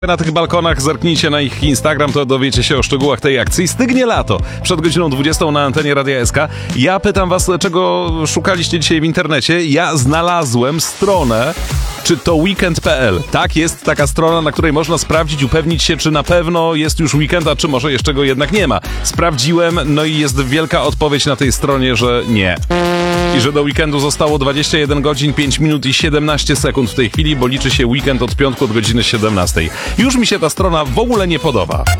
Na tych balkonach zerknijcie na ich Instagram, to dowiecie się o szczegółach tej akcji. Stygnie lato. Przed godziną 20 na antenie Radia SK. Ja pytam was, czego szukaliście dzisiaj w internecie. Ja znalazłem stronę, czy to weekend.pl. Tak, jest taka strona, na której można sprawdzić, upewnić się, czy na pewno jest już weekend, a czy może jeszcze go jednak nie ma. Sprawdziłem, no i jest wielka odpowiedź na tej stronie, że nie. I że do weekendu zostało 21 godzin, 5 minut i 17 sekund w tej chwili, bo liczy się weekend od piątku od godziny 17. Już mi się ta strona w ogóle nie podoba.